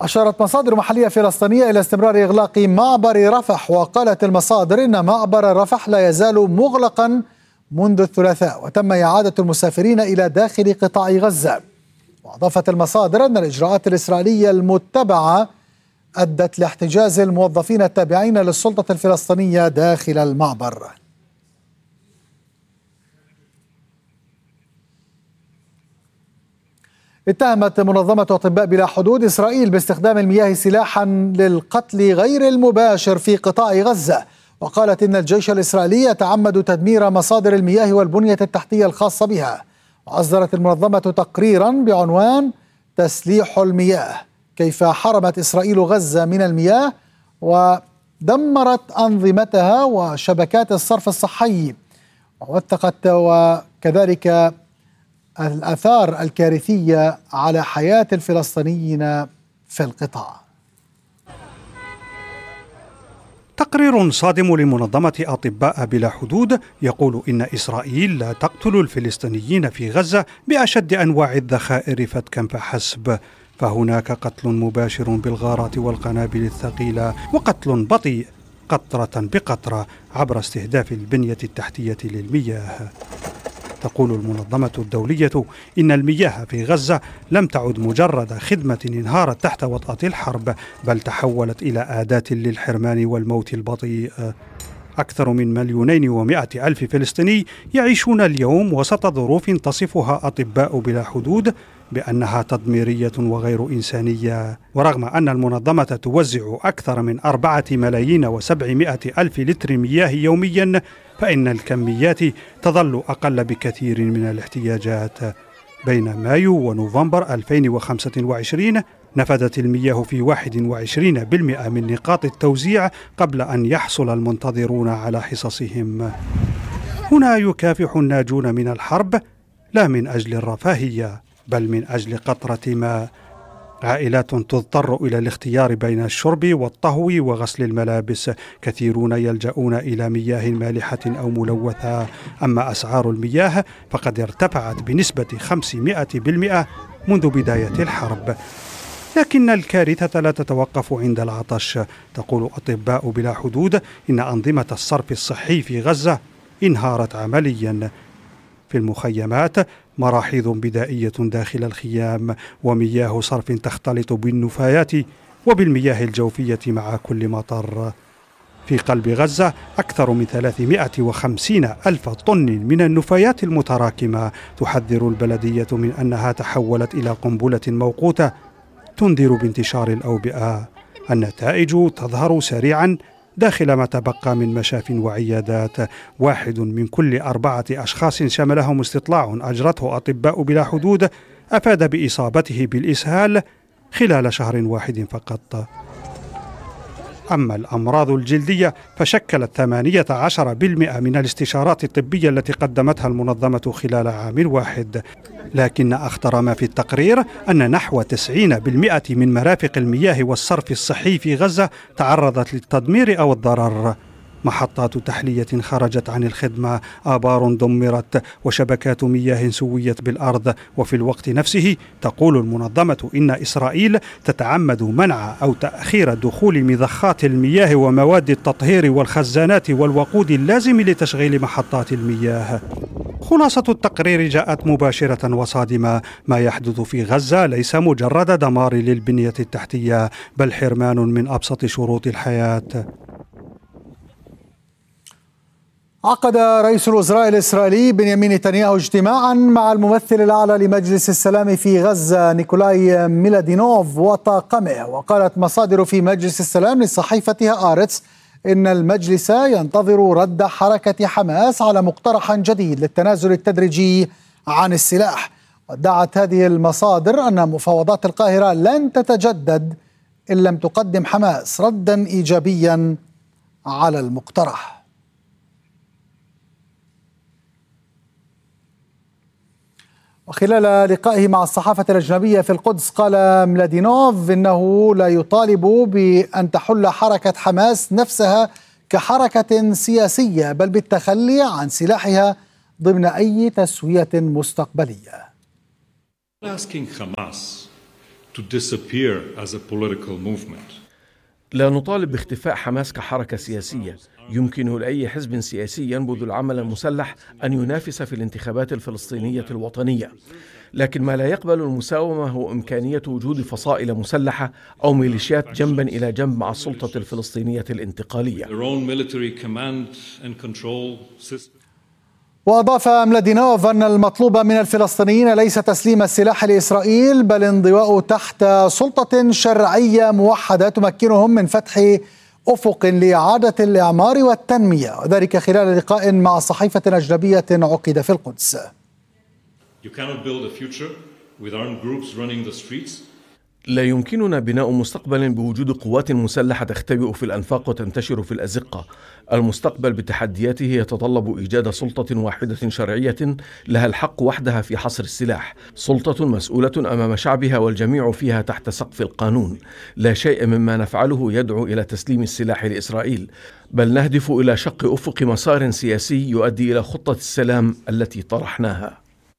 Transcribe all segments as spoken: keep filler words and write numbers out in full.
أشارت مصادر محلية فلسطينية إلى استمرار إغلاق معبر رفح، وقالت المصادر إن معبر رفح لا يزال مغلقا منذ الثلاثاء، وتم إعادة المسافرين إلى داخل قطاع غزة. وأضافت المصادر أن الإجراءات الإسرائيلية المتبعة أدت لاحتجاز الموظفين التابعين للسلطة الفلسطينية داخل المعبر. اتهمت منظمة أطباء بلا حدود إسرائيل باستخدام المياه سلاحا للقتل غير المباشر في قطاع غزة، وقالت إن الجيش الإسرائيلي يتعمد تدمير مصادر المياه والبنية التحتية الخاصة بها. وأصدرت المنظمة تقريرا بعنوان تسليح المياه، كيف حرمت إسرائيل غزة من المياه ودمرت أنظمتها وشبكات الصرف الصحي، ووثقت وكذلك الآثار الكارثية على حياة الفلسطينيين في القطاع. تقرير صادم لمنظمة أطباء بلا حدود يقول إن إسرائيل لا تقتل الفلسطينيين في غزة بأشد أنواع الذخائر فتكا فحسب، فهناك قتل مباشر بالغارات والقنابل الثقيلة، وقتل بطيء قطرة بقطرة عبر استهداف البنية التحتية للمياه. تقول المنظمة الدولية إن المياه في غزة لم تعد مجرد خدمة انهارت تحت وطأة الحرب، بل تحولت إلى أداة للحرمان والموت البطيء. أكثر من مليونين ومائة ألف فلسطيني يعيشون اليوم وسط ظروف تصفها أطباء بلا حدود بأنها تدميرية وغير إنسانية. ورغم أن المنظمة توزع أكثر من أربعة ملايين وسبعمائة ألف لتر مياه يوميا، فإن الكميات تظل أقل بكثير من الاحتياجات. بين مايو ونوفمبر ألفين وخمسة وعشرين نفدت المياه في واحد وعشرين بالمئة من نقاط التوزيع قبل أن يحصل المنتظرون على حصصهم. هنا يكافح الناجون من الحرب لا من أجل الرفاهية بل من أجل قطرة ماء. عائلات تضطر إلى الاختيار بين الشرب والطهو وغسل الملابس، كثيرون يلجؤون إلى مياه مالحة أو ملوثة. أما أسعار المياه فقد ارتفعت بنسبة خمسمائة بالمئة منذ بداية الحرب. لكن الكارثة لا تتوقف عند العطش. تقول أطباء بلا حدود إن أنظمة الصرف الصحي في غزة انهارت عمليا. في المخيمات مراحيض بدائية داخل الخيام، ومياه صرف تختلط بالنفايات وبالمياه الجوفية مع كل مطر. في قلب غزة أكثر من ثلاثمائة وخمسين ألف طن من النفايات المتراكمة. تحذر البلدية من أنها تحولت إلى قنبلة موقوتة تنذر بانتشار الأوبئة. النتائج تظهر سريعا داخل ما تبقى من مشاف وعيادات. واحد من كل أربعة أشخاص شملهم استطلاع أجرته أطباء بلا حدود أفاد بإصابته بالإسهال خلال شهر واحد فقط. أما الأمراض الجلدية فشكلت ثمانية عشر بالمئة من الاستشارات الطبية التي قدمتها المنظمة خلال عام واحد. لكن أخطر ما في التقرير أن نحو تسعين بالمئة من مرافق المياه والصرف الصحي في غزة تعرضت للتدمير أو الضرر. محطات تحلية خرجت عن الخدمة، آبار دمرت، وشبكات مياه سويت بالأرض. وفي الوقت نفسه تقول المنظمة إن إسرائيل تتعمد منع أو تأخير دخول مضخات المياه ومواد التطهير والخزانات والوقود اللازم لتشغيل محطات المياه. خلاصة التقرير جاءت مباشرة وصادمة. ما يحدث في غزة ليس مجرد دمار للبنية التحتية، بل حرمان من أبسط شروط الحياة. عقد رئيس الوزراء الإسرائيلي بنيامين نتنياهو اجتماعا مع الممثل الأعلى لمجلس السلام في غزة نيكولاي ميلادينوف وطاقمه. وقالت مصادر في مجلس السلام لصحيفة هآرتس إن المجلس ينتظر رد حركة حماس على مقترح جديد للتنازل التدريجي عن السلاح. وادعت هذه المصادر أن مفاوضات القاهرة لن تتجدد إن لم تقدم حماس ردا إيجابيا على المقترح. وخلال لقائه مع الصحافة الأجنبية في القدس قال ميلادينوف إنه لا يطالب بأن تحل حركة حماس نفسها كحركة سياسية، بل بالتخلي عن سلاحها ضمن أي تسوية مستقبلية. to disappear as a political movement. لا نطالب باختفاء حماس كحركة سياسية. يمكن لأي حزب سياسي ينبذ العمل المسلح أن ينافس في الانتخابات الفلسطينية الوطنية، لكن ما لا يقبل المساومة هو إمكانية وجود فصائل مسلحة أو ميليشيات جنبا إلى جنب مع السلطة الفلسطينية الانتقالية. وأضاف ملادينوف أن المطلوب من الفلسطينيين ليس تسليم السلاح لإسرائيل، بل انضواء تحت سلطة شرعية موحدة تمكنهم من فتح أفق لإعادة الإعمار والتنمية، وذلك خلال لقاء مع صحيفة أجنبية عقد في القدس. لا يمكننا بناء مستقبل بوجود قوات مسلحة تختبئ في الأنفاق وتنتشر في الأزقة. المستقبل بتحدياته يتطلب إيجاد سلطة واحدة شرعية لها الحق وحدها في حصر السلاح، سلطة مسؤولة أمام شعبها والجميع فيها تحت سقف القانون. لا شيء مما نفعله يدعو إلى تسليم السلاح لإسرائيل، بل نهدف إلى شق أفق مسار سياسي يؤدي إلى خطة السلام التي طرحناها.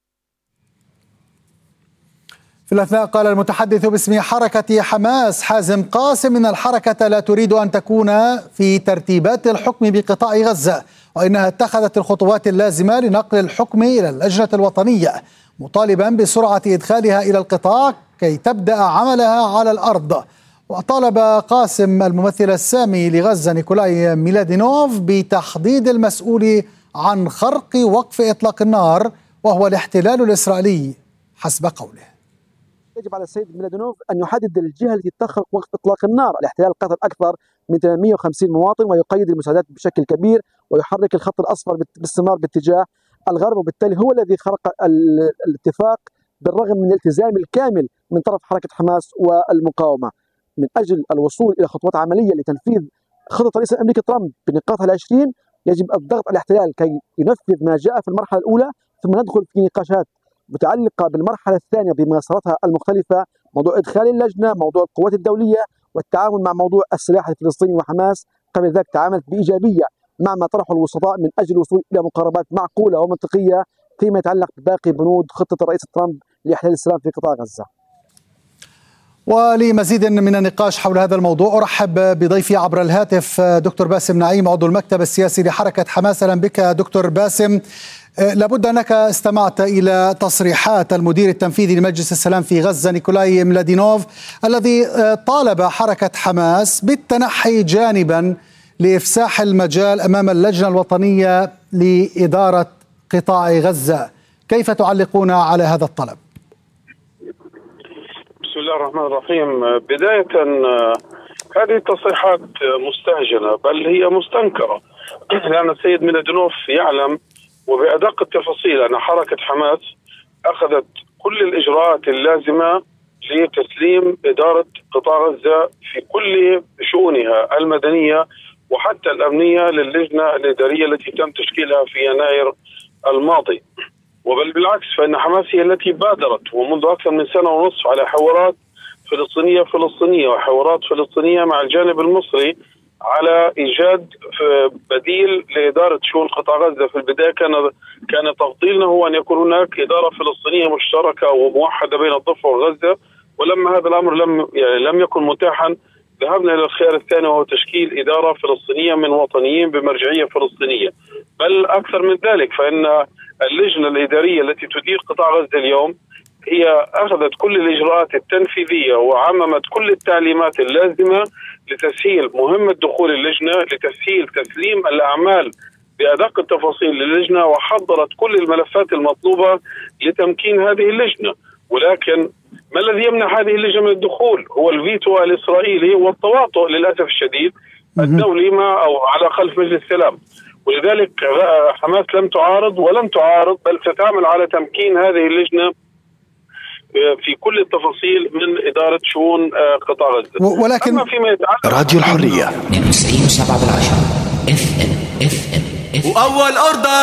في الأثناء قال المتحدث باسم حركة حماس حازم قاسم إن الحركة لا تريد أن تكون في ترتيبات الحكم بقطاع غزة، وإنها اتخذت الخطوات اللازمة لنقل الحكم إلى اللجنة الوطنية، مطالبا بسرعة إدخالها إلى القطاع كي تبدأ عملها على الأرض. وطالب قاسم الممثل السامي لغزة نيكولاي ميلادينوف بتحديد المسؤول عن خرق وقف إطلاق النار، وهو الاحتلال الإسرائيلي حسب قوله. يجب على السيد ميلادينوف أن يحدد الجهة التي تخرق وقف إطلاق النار. الاحتلال قتل أكثر من ثمانمئة وخمسين مواطن ويقيد المساعدات بشكل كبير ويحرك الخط الأصفر باستمرار باتجاه الغرب، وبالتالي هو الذي خرق الاتفاق بالرغم من الالتزام الكامل من طرف حركة حماس والمقاومة. من أجل الوصول إلى خطوات عملية لتنفيذ خطة الرئيس الأمريكي ترامب بنقاطها العشرين، يجب الضغط على الاحتلال كي ينفذ ما جاء في المرحلة الأولى، ثم ندخل في نقاشات متعلقة بالمرحلة الثانية بمساراتها المختلفة، موضوع إدخال اللجنة، موضوع القوات الدولية، والتعامل مع موضوع السلاح الفلسطيني وحماس. قبل ذلك تعاملت بإيجابية مع ما طرحه الوسطاء من أجل الوصول إلى مقاربات معقولة ومنطقية فيما يتعلق بباقي بنود خطة الرئيس ترامب لإحلال السلام في قطاع غزة. ولمزيد من النقاش حول هذا الموضوع أرحب بضيفي عبر الهاتف دكتور باسم نعيم عضو المكتب السياسي لحركة حماس. أهلا بك دكتور باسم. لابد أنك استمعت إلى تصريحات المدير التنفيذي لمجلس السلام في غزة نيكولاي ميلادينوف الذي طالب حركة حماس بالتنحي جانبا لإفساح المجال أمام اللجنة الوطنية لإدارة قطاع غزة. كيف تعلقون على هذا الطلب؟ بسم الله الرحمن الرحيم. بداية هذه التصريحات مستهجنة بل هي مستنكرة، لأن السيد ميلادينوف يعلم وبأدق التفاصيل أن حركة حماس أخذت كل الإجراءات اللازمة لتسليم إدارة قطاع غزة في كل شؤونها المدنية وحتى الأمنية للجنة الإدارية التي تم تشكيلها في يناير الماضي. وبل بالعكس، فإن حماس هي التي بادرت ومنذ أكثر من سنة ونصف على حوارات فلسطينية فلسطينية وحوارات فلسطينية مع الجانب المصري على إيجاد بديل لإدارة شؤون قطاع غزة. في البداية كان كان تفضيلنا هو أن يكون هناك إدارة فلسطينية مشتركة وموحدة بين الضفة وغزة، ولما هذا الأمر لم يعني لم يكن متاحا ذهبنا إلى الخيار الثاني وهو تشكيل إدارة فلسطينية من وطنيين بمرجعية فلسطينية. بل أكثر من ذلك، فإن اللجنة الإدارية التي تدير قطاع غزة اليوم هي أخذت كل الإجراءات التنفيذية وعممت كل التعليمات اللازمة لتسهيل مهمة دخول اللجنة، لتسهيل تسليم الأعمال بأدق التفاصيل للجنة، وحضرت كل الملفات المطلوبة لتمكين هذه اللجنة. ولكن ما الذي يمنع هذه اللجنة من الدخول؟ هو الفيتو الإسرائيلي والتواطؤ للأسف الشديد الدولي مع أو على خلف مجلس السلام. ولذلك حماس لم تعارض ولن تعارض، بل ستعمل على تمكين هذه اللجنة في كل التفاصيل من إدارة شؤون قطاع غزة. ولكن أما فيما يتعلق راديو الحرية اثنين وتسعين وسبعة بالعشرة اف ام اف ام وأول أردن